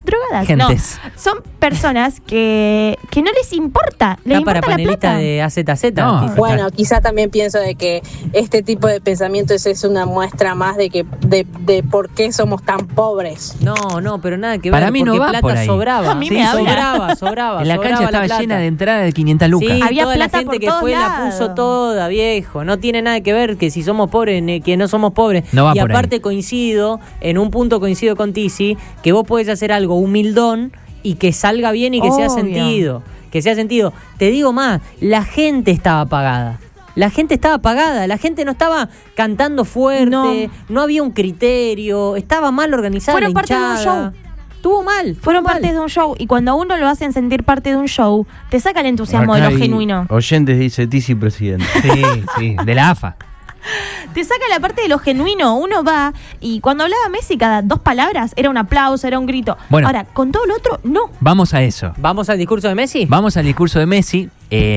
drogadas. Gentes. No, son personas que no les importa. Les Está para importa la panelista plata. de AZZ. No. quizás. Bueno, quizá también pienso de que este tipo de pensamientos es una muestra más de por qué somos tan pobres. No, pero nada que ver. Para mí no porque va plata por ahí. sobraba. A mí me habla. sobraba. En la cancha sobraba estaba plata. llena de entrada de 500 lucas. Sí, Había toda la plata gente por que todos fue la lados. puso toda, viejo. No tiene nada que ver que si somos pobres, ni que no somos pobres. No va y por aparte coincido, en un punto coincido con Tizi, que vos podés hacer algo humildón y que salga bien y que sea Obvio. sentido. Que sea sentido. Te digo más, la gente estaba apagada. La gente estaba apagada, la gente no estaba cantando fuerte, no había un criterio, estaba mal organizada. Fueron la parte de un hinchada. show. Estuvo mal. Fueron mal. parte de un show. Y cuando a uno lo hacen sentir parte de un show, te saca el entusiasmo de Acá lo hay genuino. Oyentes dice Tizi presidente. Sí, de la AFA. Te saca la parte de lo genuino. Uno va y cuando hablaba Messi, cada 2 palabras era un aplauso, era un grito. Bueno. Ahora, con todo lo otro, no. Vamos a eso. ¿Vamos al discurso de Messi? Vamos al discurso de Messi.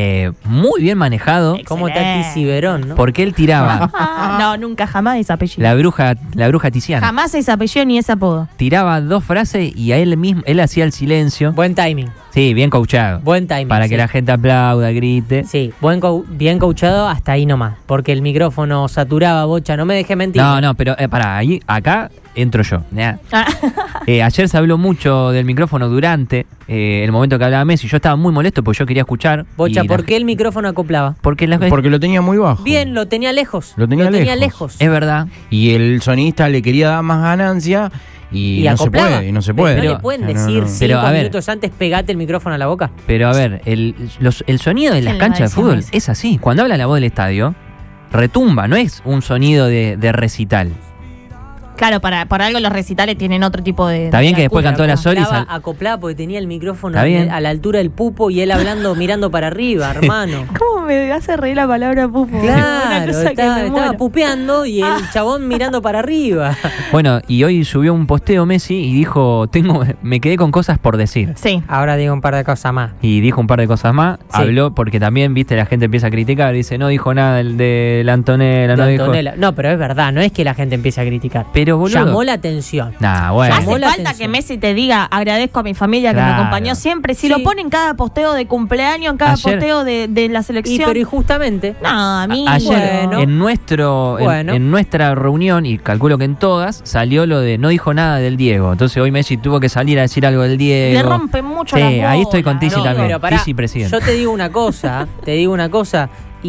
Muy bien manejado. ¿Cómo está Tizi Verón, no? Porque él tiraba No, nunca, jamás ese apellido. la bruja tiziana. Jamás ese apellido ni ese apodo. Tiraba 2 frases y a él mismo, él hacía el silencio. Buen timing. Sí, bien coachado. Buen timing. Para que sí. la gente aplauda, grite. Sí, bien coachado hasta ahí nomás. Porque el micrófono saturaba, bocha. No me dejé mentir. No, pero pará, acá entro yo. Ya. Ayer se habló mucho del micrófono durante el momento que hablaba Messi. Yo estaba muy molesto porque yo quería escuchar. Bocha, y ¿por qué el micrófono acoplaba? Porque Porque lo tenía muy bajo. Bien, lo tenía lejos. Lo tenía lejos. es verdad. Y el sonidista le quería dar más ganancia y no se acoplaba. puede. Y no se puede. Pero Pero- le pueden No, no, decir no. 5 Pero, a ver. minutos antes, pegate el micrófono a la boca. Pero a ver, el sonido de las ¿Quién le va a canchas de decir fútbol Messi? es así. Cuando habla la voz del estadio, retumba, no es un sonido de recital. Claro, por algo los recitales tienen otro tipo de... Está bien que después cantó la Sol y Acoplaba porque tenía el micrófono Está bien. a la altura del pupo y él hablando, mirando para arriba, hermano. ¿Cómo me hace reír la palabra pupo? Una Claro, cosa que me estaba muero. pupeando y el chabón mirando para arriba. Bueno, y hoy subió un posteo Messi y dijo, me quedé con cosas por decir. Sí. Ahora digo un par de cosas más. Y dijo un par de cosas más. Sí. Habló, porque también, viste, la gente empieza a criticar. Dice, no dijo nada de la Antonella, no De dijo... Antonella. No, pero es verdad, no es que la gente empiece a criticar. Pero, boludo... Llamó la atención. Nah, bueno. Llamó Hace la falta atención. que Messi te diga, agradezco a mi familia que me Claro. acompañó siempre. Si Sí. lo pone en cada posteo de cumpleaños, en cada Ayer- posteo de la Y selección. pero y justamente. No, a mí... Ayer, Bueno. en nuestra reunión, y calculo que en todas, salió lo de no dijo nada del Diego. Entonces hoy Messi tuvo que salir a decir algo del Diego. Le rompen mucho Sí, las bolas. ahí estoy con Tizi No, también. pero pará, Tizi presidente. yo te digo una cosa,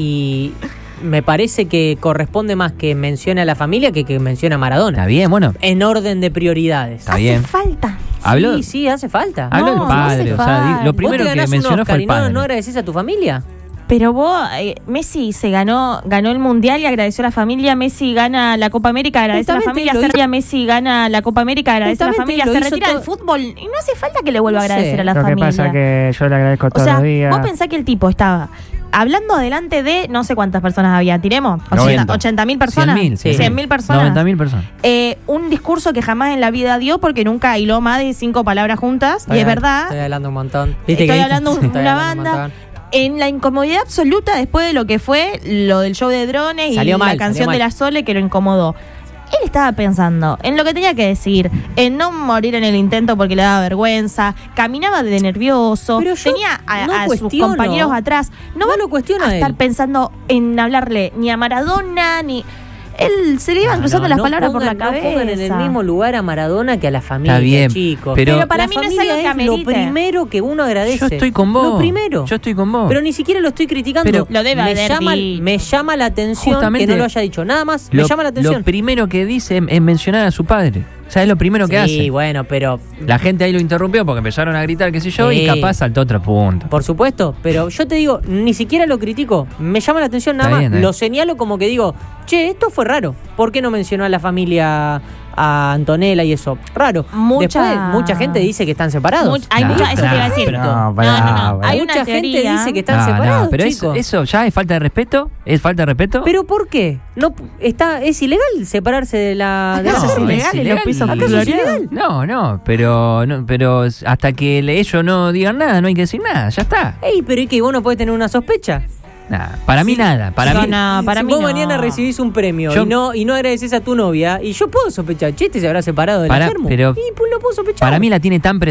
y me parece que corresponde más que mencione a la familia que mencione a Maradona. Está bien, bueno. En orden de prioridades. Está Hace bien. falta. Habló, Sí, hace falta. habló No, el no padre. hace O sea, falta. lo ¿Vos primero te que ganás un mencionó Oscar fue el y padre. no agradeces a tu familia? Pero vos, Messi se ganó el Mundial y agradeció a la familia. Messi gana la Copa América, agradece a la Justamente familia. lo hizo. Messi gana la Copa América, agradece a la Justamente familia. lo Se hizo retira del todo. fútbol y no hace falta que le vuelva a No sé. agradecer a la Lo que familia. pasa que yo le agradezco O todos sea, los días. vos pensás que el tipo estaba hablando delante de no sé cuántas personas había, tiremos, 90. 80.000 personas, 100.000, sí. 100.000 personas. 90.000 personas. Un discurso que jamás en la vida dio porque nunca hiló más de 5 palabras juntas, y es verdad. Estoy hablando un montón. Estoy que hablando estoy una hablando un banda. montón. En la incomodidad absoluta después de lo que fue lo del show de drones Salió y mal, la canción salió de mal. la Sole que lo incomodó. Él estaba pensando en lo que tenía que decir, en no morir en el intento porque le daba vergüenza, caminaba de nervioso, Pero yo tenía no a sus cuestiono. compañeros atrás. No, No va lo cuestiono a a él. estar pensando en hablarle ni a Maradona, ni... Él se le iban cruzando las palabras por la cabeza. No pongan en el mismo lugar a Maradona que a la familia, Está bien, chicos. pero para La mí no es familia algo que lo amerite. primero que uno agradece. Yo estoy con vos. Lo primero. Yo estoy con vos. Pero ni siquiera lo estoy criticando. Pero lo debe haber dicho. me llama la atención Justamente que no lo haya dicho. Nada más, me llama la atención. Lo primero que dice es mencionar a su padre. O sea, es lo primero que Sí, hace. bueno, pero La gente ahí lo interrumpió porque empezaron a gritar, qué sé yo, Sí. y capaz saltó otro punto. por supuesto, pero yo te digo, ni siquiera lo critico. Me llama la atención nada Está más. bien, Lo señalo como que digo, che, esto fue raro. ¿Por qué no mencionó a la familia, a Antonella y eso? Raro. Después, mucha gente dice que están separados. Hay Nah, mucha, eso te iba a decir. pero- No, pará, Hay Mucha una gente teoría. dice que están No, separados, pero chicos. eso ya es falta de respeto. ¿Es falta de respeto? ¿Pero por qué? No, es ilegal separarse de la... De ¿Acaso la- es ilegal en los pisos ¿Acaso es floridos? ilegal? No, pero hasta que ellos no digan nada, no hay que decir nada, ya está. Ey, pero ¿y que vos no podés tener una sospecha? Nah, para mí nada, para mí Para si mí vos no. mañana recibís un premio Yo- y no agradeces a tu novia, y yo puedo sospechar, che, este se habrá separado de la Para- germu. pero- Y pues lo puedo sospechar. para mí la tiene tan